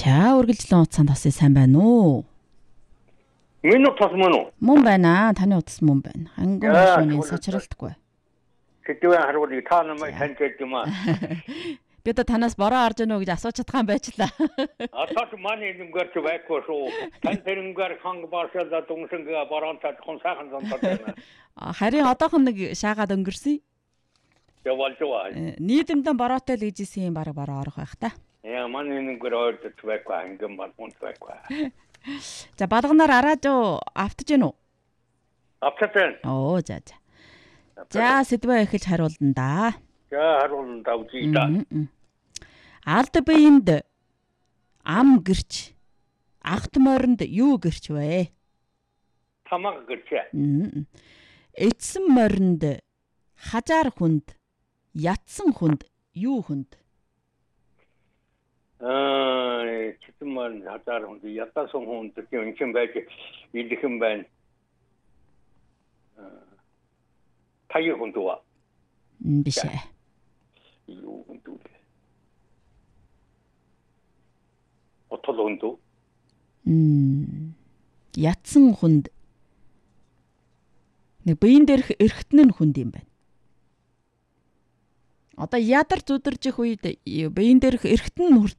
За үргэлжлэн утсанд тосъё сайн байна уу? Миний утас мөн үү? Мөн байна. Таны утас мөн байна. Ханган шөнийн сочролтгүй. Хэдвэн харуулъя та намайг таньж юм аа. Би одоо танаас бороо орж ийнө гэж асууж чадах юм байчлаа. Атас манай нүгэр ч байхгүй шүү. Тань тэрнгээр ханг баашаа дүнсэнгээ бараантад хон сайхан зонтод. Харин одоохон нэг шаагаад өнгөрсөн. Явалжаа. Нийтэмдэн бороотой л ижсэн юм баг бороо орох байх та. Яа манай нүгэр ойртож байхгүй ангам балмонт байхгүй. За балганаар арааж уу автж гин үү? Автсан. Оо за. За сэдвээ эхэлж харуулна да. За харуулна да үзье да. Алд биеинд ам гэрч агт моринд юу гэрч вэ? Тамаг гэрч. Эцсэн моринд хажаар хүнд ятсан хүнд юу хүнд? Эцсэн моринд хажаар хүнд ятсан хүнд юм байж илхэн байна. Таяр хүнд уу? Биш ээ. Юу хүнд үү? Отол хүнд үү? Ятсан хүнд нэг биеийн дээрх эргэтэн нь хүнд юм байна. Одоо ядар зүдэржих үед биеийн дээрх эргэтэн нь